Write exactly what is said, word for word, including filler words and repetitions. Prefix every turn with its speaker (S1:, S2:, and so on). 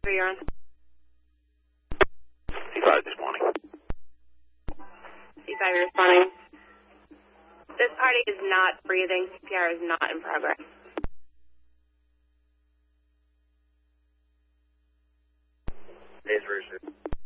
S1: three, you're on.
S2: C five responding.
S1: C five, you're responding. This party is not breathing. C P R is not in progress.
S2: Days version.